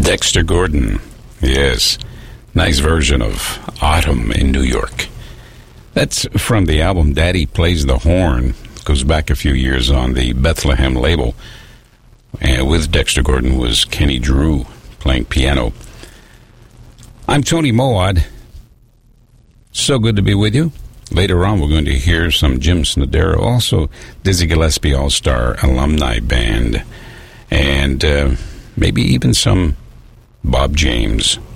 Dexter Gordon. Yes, nice version of Autumn in New York. That's from the album Daddy Plays the Horn. Goes back a few years on the Bethlehem label. And with Dexter Gordon was Kenny Drew playing piano. I'm Tony Moad. So good to be with you. Later on, we're going to hear some Jim Snodera, also Dizzy Gillespie All-Star Alumni Band, and maybe even some Bob James.